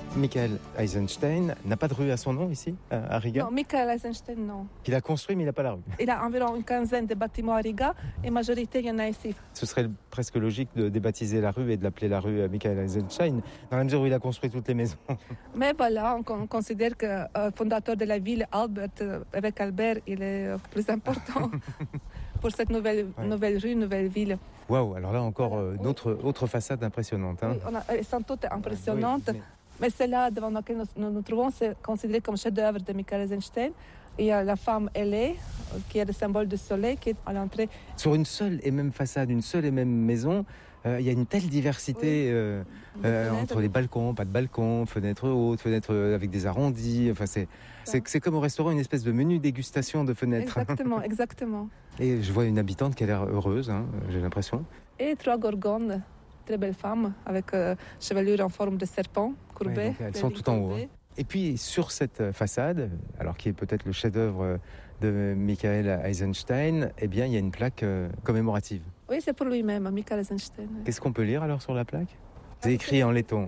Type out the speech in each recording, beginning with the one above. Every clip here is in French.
Michael Eisenstein n'a pas de rue à son nom ici, à Riga? Non, Michael Eisenstein, non. Il a construit, mais il n'a pas la rue. Il a environ une quinzaine de bâtiments à Riga et majorité, il y en a ici. Ce serait presque logique de débaptiser la rue et de l'appeler la rue Michael Eisenstein, dans la mesure où il a construit toutes les maisons. Mais voilà, on considère que le fondateur de la ville, évêque Albert, il est plus important pour cette nouvelle rue, nouvelle ville. Waouh, alors là encore, autre façade impressionnante. Hein. Oui, elles sont toutes impressionnantes. Oui, mais celle-là devant laquelle nous trouvons, c'est considéré comme chef-d'œuvre de Michael Eisenstein. Il y a la femme ailée, qui est le symbole du soleil, qui est à l'entrée. Sur une seule et même façade, une seule et même maison, il y a une telle diversité entre les balcons, pas de balcons, fenêtres hautes, fenêtres avec des arrondis. Enfin, c'est comme au restaurant, une espèce de menu dégustation de fenêtres. Exactement, exactement. Et je vois une habitante qui a l'air heureuse, hein, j'ai l'impression. Et 3 gorgones, très belles femmes, avec chevelure en forme de serpent courbé. Ouais, elles sont tout en haut. Hein. Et puis sur cette façade, alors qui est peut-être le chef-d'œuvre de Michael Eisenstein, eh bien il y a une plaque commémorative. Oui, c'est pour lui-même, Michael Eisenstein. Qu'est-ce qu'on peut lire alors sur la plaque? C'est écrit en letton.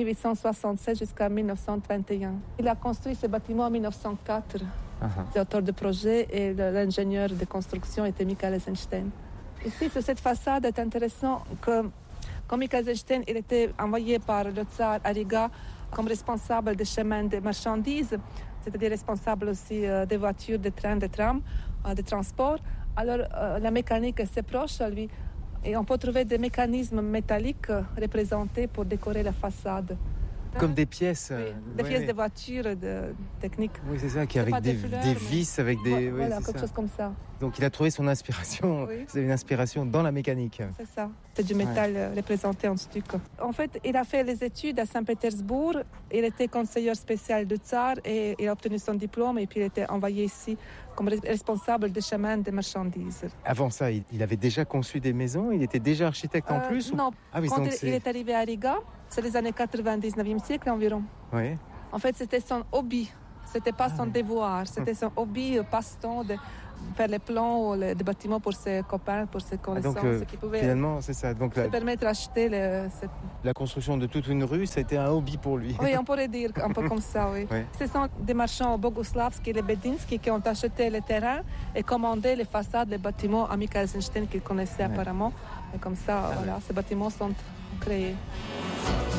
1867 jusqu'à 1921. Il a construit ce bâtiment en 1904. L'auteur du projet et l'ingénieur de construction était Michael Eisenstein. Ici, sur cette façade, est intéressant que quand Michael Eisenstein il était envoyé par le tsar à Riga comme responsable des chemins de marchandises, c'est-à-dire responsable aussi des voitures, des trains, des trams, des transports. Alors la mécanique est assez proche à lui et on peut trouver des mécanismes métalliques représentés pour décorer la façade. Comme des pièces. Oui, des pièces de voitures, techniques. Oui, c'est ça, qui avec des vis, avec des... Voilà, quelque chose comme ça. Donc il a trouvé son inspiration, c'est une inspiration dans la mécanique. C'est ça, c'est du métal représenté en stuc. En fait, il a fait les études à Saint-Pétersbourg, il était conseiller spécial du tsar et il a obtenu son diplôme et puis il était envoyé ici comme responsable des chemins de marchandises. Avant ça, il avait déjà conçu des maisons, il était déjà architecte en plus Non, oui, quand il est arrivé à Riga, c'est les années 90e siècle environ. Oui. En fait, c'était son hobby. C'était pas son devoir, c'était son hobby, passe-temps de faire les plans des bâtiments pour ses copains, pour ses connaissances. Donc, qui pouvaient finalement, c'est ça. Donc, se permettre d'acheter la construction de toute une rue, c'était un hobby pour lui. Oui, on pourrait dire un peu comme ça, oui. Oui. Ce sont des marchands Boguslavski et Lebedinsky qui ont acheté les terrains et commandé les façades, les bâtiments à Michael Eisenstein qu'ils connaissaient apparemment. Et comme ça, voilà, ces bâtiments sont créés.